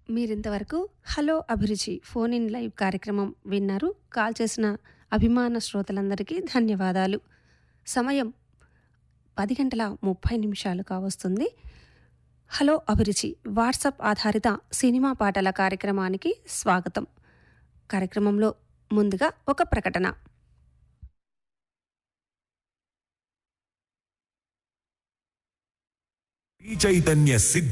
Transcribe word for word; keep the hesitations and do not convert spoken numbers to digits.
మీరింతవరకు హలో అభిరుచి phone in live కార్యక్రమం విన్నారు. కాల్ చేసిన అభిమాన శ్రోతలందరికీ ధన్యవాదాలు. సమయం పది గంటల ముప్పై నిమిషాలు కావస్తుంది. హలో అభిరుచి వాట్సాప్ ఆధారిత సినిమా పాటల కార్యక్రమానికి స్వాగతం. కార్యక్రమంలో ముందుగా ఒక ప్రకటన. చైతన్య సిద్ధ